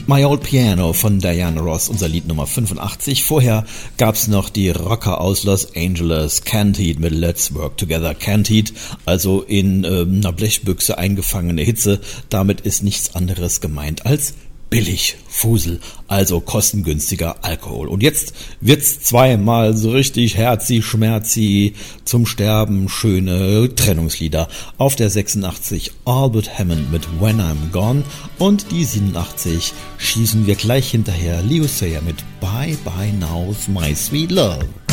My Old Piano von Diana Ross, unser Lied Nummer 85. Vorher gab's noch die Rocker aus Los Angeles, Candide mit Let's Work Together. Candide, also in einer Blechbüchse eingefangene Hitze. Damit ist nichts anderes gemeint als billig, Fusel, also kostengünstiger Alkohol. Und jetzt wird's zweimal so richtig herzi, schmerzi, zum Sterben schöne Trennungslieder. Auf der 86 Albert Hammond mit When I'm Gone und die 87 schießen wir gleich hinterher Leo Sayer mit Bye Bye Now My Sweet Love.